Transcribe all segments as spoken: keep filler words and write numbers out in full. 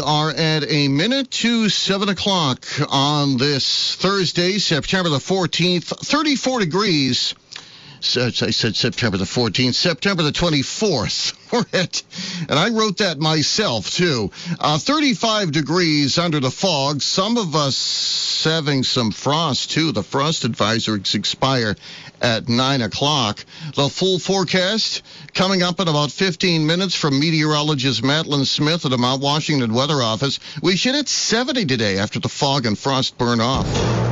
Are at a minute to seven o'clock on this Thursday, September the fourteenth, thirty-four degrees. So I said September the fourteenth, September the twenty-fourth. We're at, and I wrote that myself, too. Uh, thirty-five degrees under the fog. Some of us having some frost, too. The frost advisories expire at nine o'clock. The full forecast coming up in about fifteen minutes from meteorologist Madeline Smith at the Mount Washington Weather Office. We should hit seventy today after the fog and frost burn off.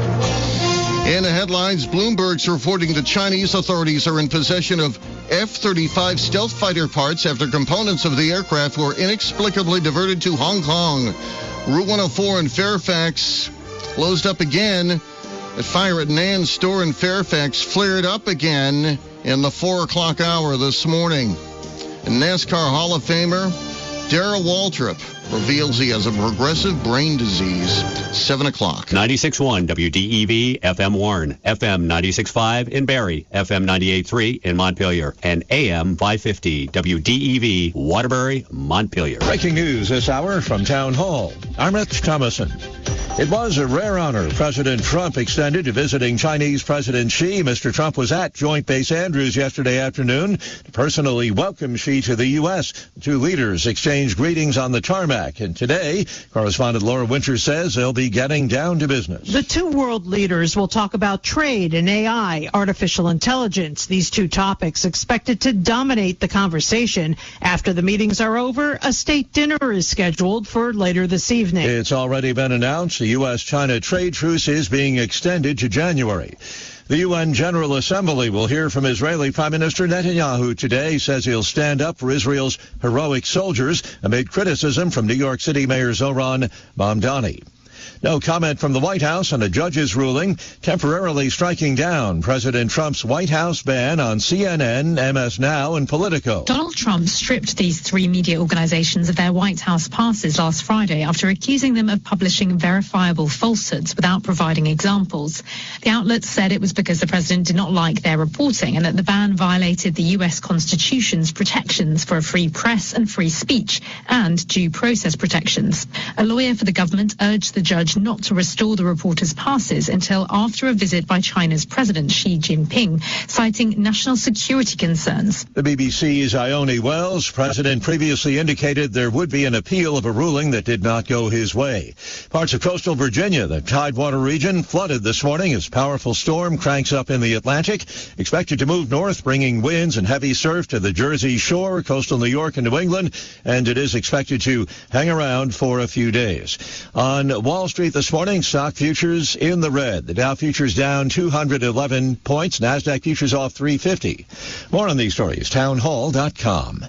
In the headlines, Bloomberg's reporting the Chinese authorities are in possession of F thirty-five stealth fighter parts after components of the aircraft were inexplicably diverted to Hong Kong. Route one oh four in Fairfax closed up again. The fire at Nan's store in Fairfax flared up again in the four o'clock hour this morning. And NASCAR Hall of Famer Darrell Waltrip reveals he has a progressive brain disease. seven o'clock. ninety-six point one W D E V, F M Warren, F M ninety-six point five in Barrie, F M ninety-eight point three in Montpelier, and A M five fifty W D E V, Waterbury, Montpelier. Breaking news this hour from Town Hall. I'm Rich Thomason. It was a rare honor President Trump extended to visiting Chinese President Xi. Mister Trump was at Joint Base Andrews yesterday afternoon to personally welcome Xi to the U S. The two leaders exchanged greetings on the tarmac. And today, correspondent Laura Winters says they'll be getting down to business. The two world leaders will talk about trade and A I, artificial intelligence. These two topics expected to dominate the conversation. After the meetings are over, a state dinner is scheduled for later this evening. It's already been announced the U S China trade truce is being extended to January. The U N General Assembly will hear from Israeli Prime Minister Netanyahu today. Says he'll stand up for Israel's heroic soldiers amid criticism from New York City Mayor Zohran Mamdani. No comment from the White House on a judge's ruling temporarily striking down President Trump's White House ban on C N N, M S Now, and Politico. Donald Trump stripped these three media organizations of their White House passes last Friday after accusing them of publishing verifiable falsehoods without providing examples. The outlets said it was because the president did not like their reporting and that the ban violated the U S Constitution's protections for a free press and free speech and due process protections. A lawyer for the government urged the judge not to restore the reporters' passes until after a visit by China's President Xi Jinping, citing national security concerns. The B B C's Ione Wells president previously indicated there would be an appeal of a ruling that did not go his way. Parts of coastal Virginia, the Tidewater region, flooded this morning as powerful storm cranks up in the Atlantic, expected to move north, bringing winds and heavy surf to the Jersey Shore, coastal New York and New England, and it is expected to hang around for a few days. On Wall Street this morning, stock futures in the red. The Dow futures down two hundred eleven points. NASDAQ futures off three fifty. More on these stories, townhall dot com.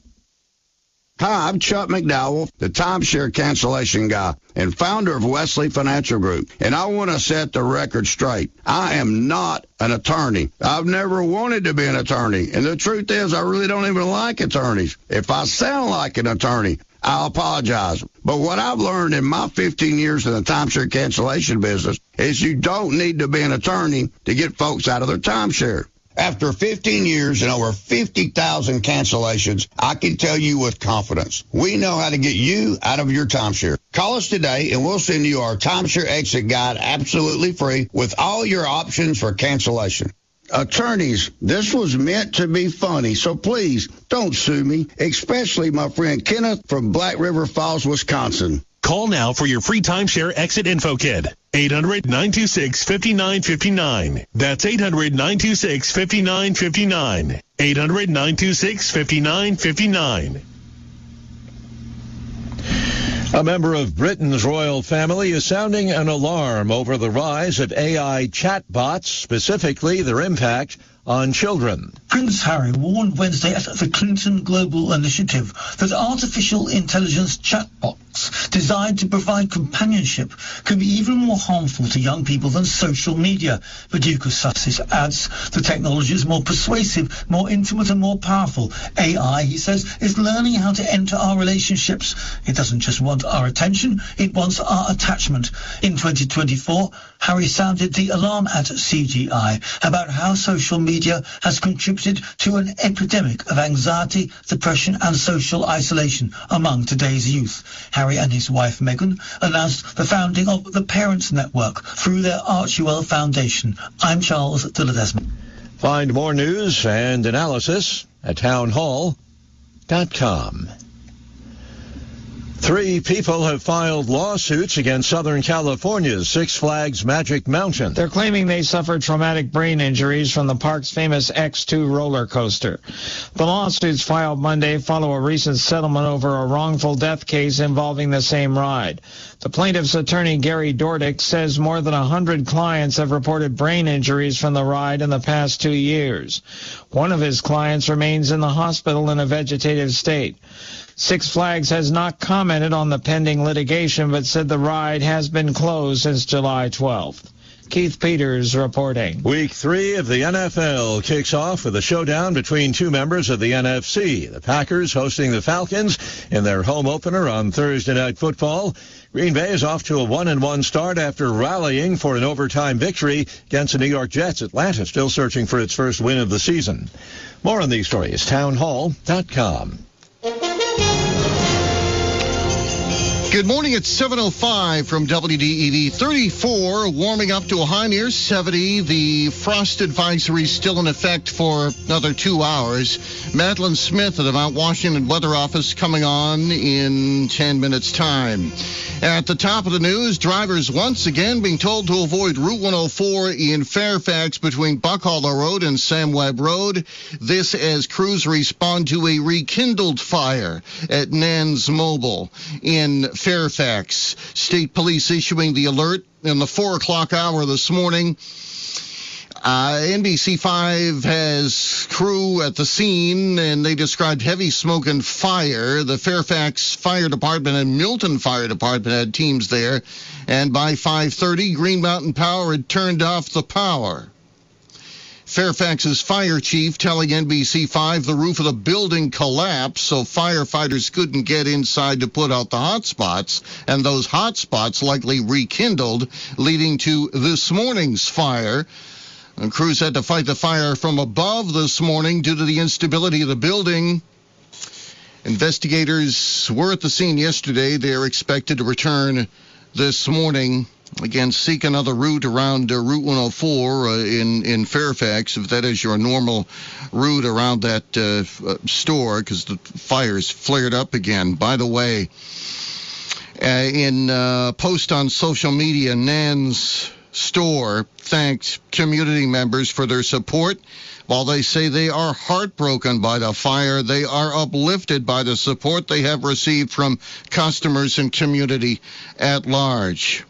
Hi, I'm Chuck McDowell, the timeshare cancellation guy and founder of Wesley Financial Group, and I want to set the record straight. I am not an attorney. I've never wanted to be an attorney, and the truth is I really don't even like attorneys. If I sound like an attorney, I apologize. But what I've learned in my fifteen years in the timeshare cancellation business is you don't need to be an attorney to get folks out of their timeshare. After fifteen years and over fifty thousand cancellations, I can tell you with confidence, we know how to get you out of your timeshare. Call us today and we'll send you our timeshare exit guide absolutely free with all your options for cancellation. Attorneys, this was meant to be funny, so please don't sue me, especially my friend Kenneth from Black River Falls, Wisconsin. Call now for your free timeshare exit info kit. eight hundred, nine two six, five nine five nine. That's eight hundred, nine two six, five nine five nine. eight hundred, nine two six, five nine five nine. A member of Britain's royal family is sounding an alarm over the rise of A I chatbots, specifically their impact on children. Prince Harry warned Wednesday at the Clinton Global Initiative that artificial intelligence chatbots designed to provide companionship can be even more harmful to young people than social media. The Duke of Sussex adds the technology is more persuasive, more intimate and more powerful. A I, he says, is learning how to enter our relationships. It doesn't just want our attention, it wants our attachment. In twenty twenty-four, Harry sounded the alarm at C G I about how social media Media has contributed to an epidemic of anxiety, depression and social isolation among today's youth. Harry and his Harry's wife Meghan announced the founding of the Parents Network through their Archewell Foundation. I'm Charles Dillard-Desmond. Find more news and analysis at townhall dot com. Three people have filed lawsuits against Southern California's Six Flags Magic Mountain. They're claiming they suffered traumatic brain injuries from the park's famous X two roller coaster. The lawsuits filed Monday follow a recent settlement over a wrongful death case involving the same ride. The plaintiff's attorney, Gary Dordick, says more than one hundred clients have reported brain injuries from the ride in the past two years. One of his clients remains in the hospital in a vegetative state. Six Flags has not commented on the pending litigation, but said the ride has been closed since July twelfth. Keith Peters reporting. Week three of the N F L kicks off with a showdown between two members of the N F C. The Packers hosting the Falcons in their home opener on Thursday Night Football. Green Bay is off to a one and one start after rallying for an overtime victory against the New York Jets. Atlanta still searching for its first win of the season. More on these stories, townhall dot com. Good morning. It's seven oh five from W D E V. thirty-four, warming up to a high near seventy. The frost advisory is still in effect for another two hours. Madeline Smith of the Mount Washington Weather Office coming on in ten minutes' time. At the top of the news, drivers once again being told to avoid Route one oh four in Fairfax between Buck Hollow Road and Sam Webb Road. This as crews respond to a rekindled fire at Nans Mobile in Fairfax. State police issuing the alert in the four o'clock hour this morning. Uh, N B C five has crew at the scene, and they described heavy smoke and fire. The Fairfax Fire Department and Milton Fire Department had teams there, and by five thirty, Green Mountain Power had turned off the power. Fairfax's fire chief telling N B C five the roof of the building collapsed, so firefighters couldn't get inside to put out the hot spots, and those hot spots likely rekindled, leading to this morning's fire. And crews had to fight the fire from above this morning due to the instability of the building. Investigators were at the scene yesterday. They are expected to return this morning. Again, seek another route around uh, Route one oh four uh, in, in Fairfax, if that is your normal route around that uh, store, because the fire's flared up again. By the way, uh, in a post on social media, Nan's store thanked community members for their support. While they say they are heartbroken by the fire, they are uplifted by the support they have received from customers and community at large.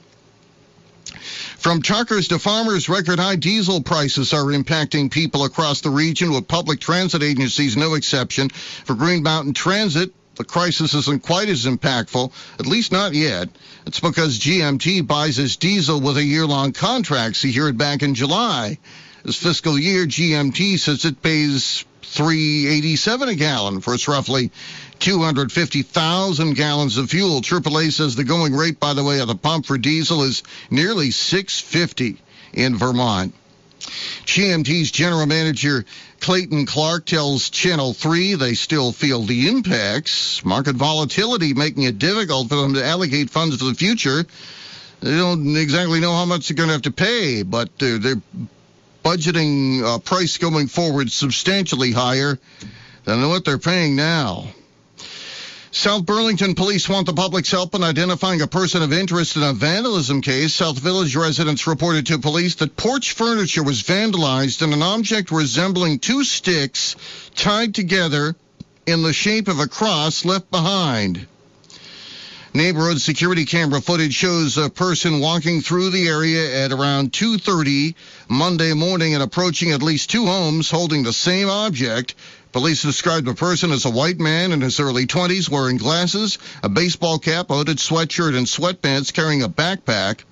From truckers to farmers, record high diesel prices are impacting people across the region, with public transit agencies no exception. For Green Mountain Transit, the crisis isn't quite as impactful, at least not yet. It's because G M T buys its diesel with a year-long contract. See, here back in July. This fiscal year, G M T says it pays three dollars and eighty-seven cents a gallon for its roughly two hundred fifty thousand gallons of fuel. triple A says the going rate, by the way, at the pump for diesel is nearly six dollars and fifty cents in Vermont. G M T's general manager Clayton Clark tells Channel three they still feel the impacts. Market volatility making it difficult for them to allocate funds to the future. They don't exactly know how much they're going to have to pay, but they're, they're budgeting a price going forward substantially higher than what they're paying now. South Burlington police want the public's help in identifying a person of interest in a vandalism case. South Village residents reported to police that porch furniture was vandalized and an object resembling two sticks tied together in the shape of a cross left behind. Neighborhood security camera footage shows a person walking through the area at around two thirty Monday morning and approaching at least two homes holding the same object. Police described the person as a white man in his early twenties, wearing glasses, a baseball cap, hooded sweatshirt, and sweatpants, carrying a backpack.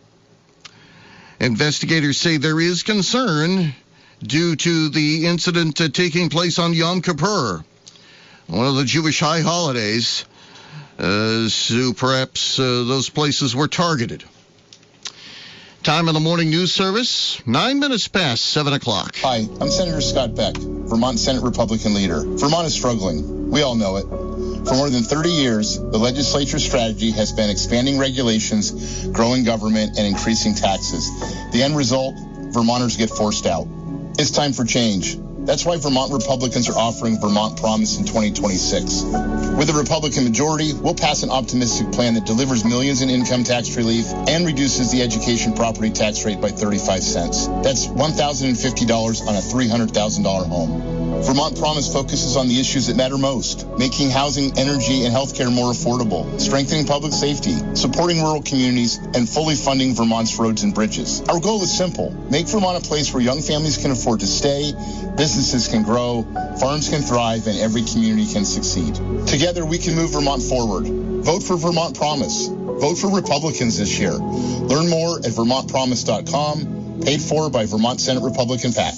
Investigators say there is concern due to the incident uh, taking place on Yom Kippur, one of the Jewish high holidays. Uh, so perhaps uh, those places were targeted. Time of the morning news service, nine minutes past seven o'clock. Hi, I'm Senator Scott Beck, Vermont Senate Republican leader. Vermont is struggling. We all know it. For more than thirty years, the legislature's strategy has been expanding regulations, growing government, and increasing taxes. The end result, Vermonters get forced out. It's time for change. That's why Vermont Republicans are offering Vermont Promise in twenty twenty-six. With a Republican majority, we'll pass an optimistic plan that delivers millions in income tax relief and reduces the education property tax rate by thirty-five cents. That's one thousand fifty dollars on a three hundred thousand dollars home. Vermont Promise focuses on the issues that matter most, making housing, energy, and healthcare more affordable, strengthening public safety, supporting rural communities, and fully funding Vermont's roads and bridges. Our goal is simple: make Vermont a place where young families can afford to stay, businesses can grow, farms can thrive, and every community can succeed. Together, we can move Vermont forward. Vote for Vermont Promise. Vote for Republicans this year. Learn more at vermont promise dot com, paid for by Vermont Senate Republican PAC.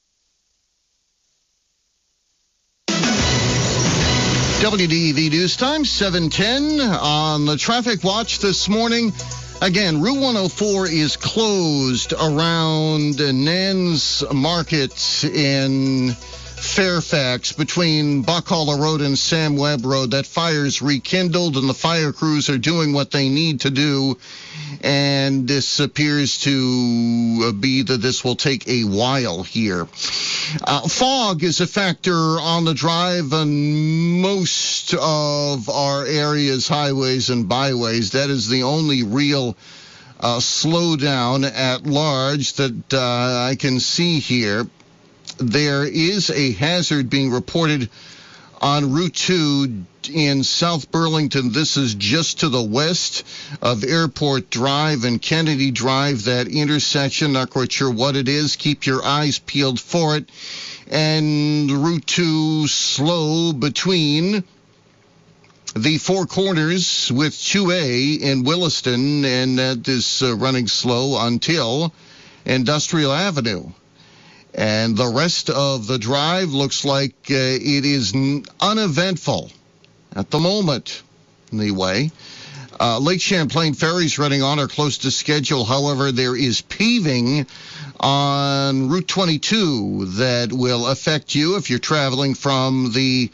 W D E V News Time, seven ten on the traffic watch this morning. Again, Route one oh four is closed around Nan's Market in Fairfax between Buckhollow Road and Sam Webb Road. That fire's rekindled, and the fire crews are doing what they need to do. And this appears to be that this will take a while here. Uh, fog is a factor on the drive on most of our areas, highways and byways. That is the only real uh, slowdown at large that uh, I can see here. There is a hazard being reported on Route two in South Burlington. This is just to the west of Airport Drive and Kennedy Drive, that intersection. Not quite sure what it is. Keep your eyes peeled for it. And Route two slow between the Four Corners with two A in Williston, and that is uh, running slow until Industrial Avenue. And the rest of the drive looks like uh, it is uneventful at the moment, anyway. Uh, Lake Champlain ferries running on or close to schedule. However, there is paving on Route twenty-two that will affect you if you're traveling from the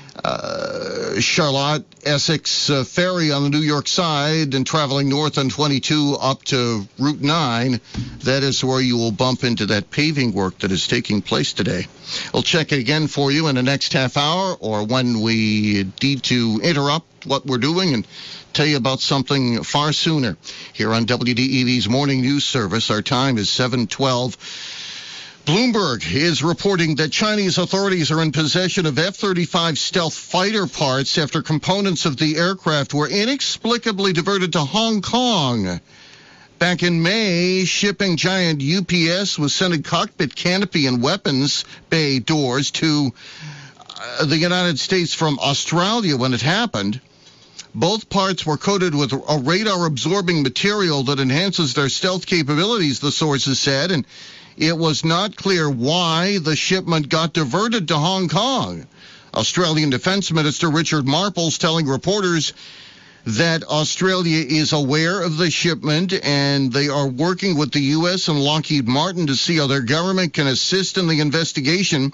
uh, Charlotte Essex uh, ferry on the New York side and traveling north on twenty-two up to Route nine. That is where you will bump into that paving work that is taking place today. We'll check it again for you in the next half hour, or when we need to interrupt what we're doing and tell you about something far sooner here on W D E V's Morning News Service. Our time is seven twelve. Bloomberg is reporting that Chinese authorities are in possession of F thirty-five stealth fighter parts after components of the aircraft were inexplicably diverted to Hong Kong. Back in May, shipping giant U P S was sending cockpit canopy and weapons bay doors to uh, the United States from Australia when it happened. Both parts were coated with a radar-absorbing material that enhances their stealth capabilities, the sources said, and it was not clear why the shipment got diverted to Hong Kong. Australian Defence Minister Richard Marples telling reporters that Australia is aware of the shipment and they are working with the U S and Lockheed Martin to see how their government can assist in the investigation.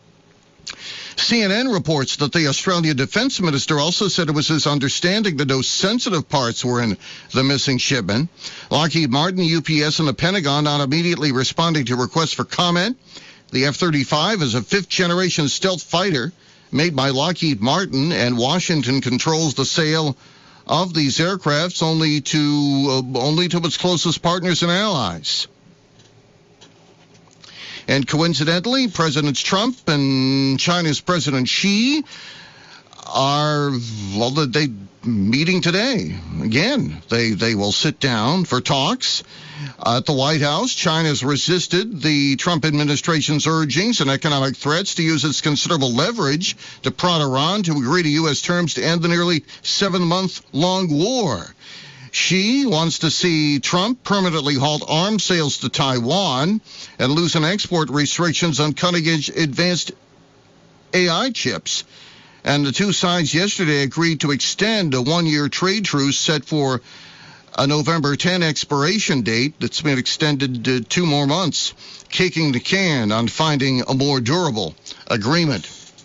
C N N reports that the Australian Defence Minister also said it was his understanding that no sensitive parts were in the missing shipment. Lockheed Martin, U P S, and the Pentagon not immediately responding to requests for comment. The F thirty-five is a fifth-generation stealth fighter made by Lockheed Martin, and Washington controls the sale of these aircrafts only to uh, only to its closest partners and allies. And coincidentally, Presidents Trump and China's President Xi are, well, they meeting today. Again, they, they will sit down for talks at the White House. China's resisted the Trump administration's urgings and economic threats to use its considerable leverage to prod Iran to agree to U S terms to end the nearly seven-month-long war. Xi wants to see Trump permanently halt arms sales to Taiwan and loosen export restrictions on cutting-edge advanced A I chips. And the two sides yesterday agreed to extend a one-year trade truce set for a November tenth expiration date that's been extended to two more months, kicking the can on finding a more durable agreement.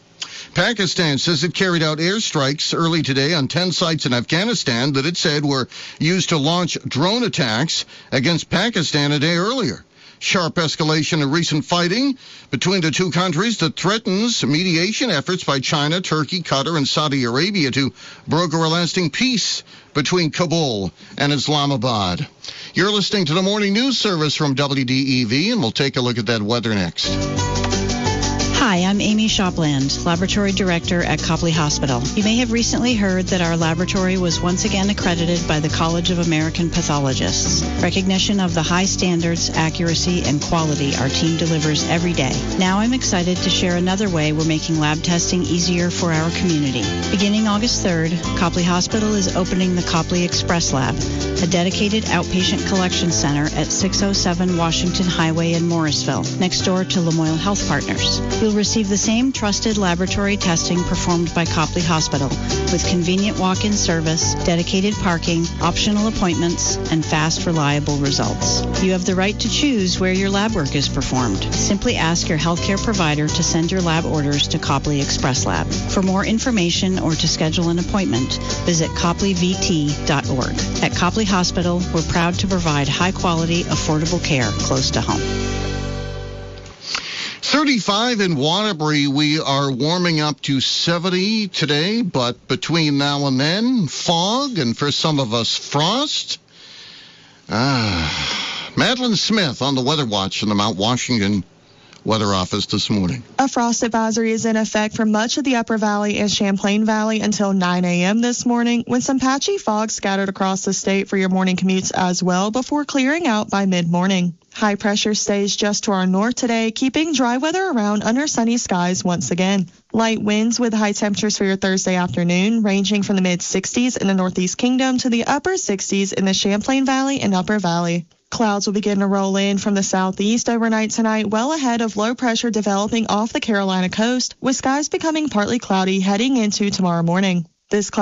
Pakistan says it carried out airstrikes early today on ten sites in Afghanistan that it said were used to launch drone attacks against Pakistan a day earlier. Sharp escalation in recent fighting between the two countries that threatens mediation efforts by China, Turkey, Qatar, and Saudi Arabia to broker a lasting peace between Kabul and Islamabad. You're listening to the Morning News Service from W D E V, and we'll take a look at that weather next. Hi, I'm Amy Shopland, Laboratory Director at Copley Hospital. You may have recently heard that our laboratory was once again accredited by the College of American Pathologists. Recognition of the high standards, accuracy, and quality our team delivers every day. Now I'm excited to share another way we're making lab testing easier for our community. Beginning August third, Copley Hospital is opening the Copley Express Lab, a dedicated outpatient collection center at six oh seven Washington Highway in Morrisville, next door to Lamoille Health Partners. You'll receive the same trusted laboratory testing performed by Copley Hospital, with convenient walk-in service, dedicated parking, optional appointments, and fast, reliable results. You have the right to choose where your lab work is performed. Simply ask your healthcare provider to send your lab orders to Copley Express Lab. For more information or to schedule an appointment, visit copley v t dot org. At Copley Hospital, we're proud to provide high-quality, affordable care close to home. thirty-five in Waterbury. We are warming up to seventy today, but between now and then, fog, and for some of us, frost. Ah, Madeline Smith on the Weather Watch in the Mount Washington Weather Office this morning. A frost advisory is in effect for much of the Upper Valley and Champlain Valley until nine a.m. this morning, with some patchy fog scattered across the state for your morning commutes as well before clearing out by mid-morning. High pressure stays just to our north today, keeping dry weather around under sunny skies once again. Light winds with high temperatures for your Thursday afternoon, ranging from the mid sixties in the Northeast Kingdom to the upper sixties in the Champlain Valley and Upper Valley. Clouds will begin to roll in from the southeast overnight tonight, well ahead of low pressure developing off the Carolina coast, with skies becoming partly cloudy heading into tomorrow morning. This cloud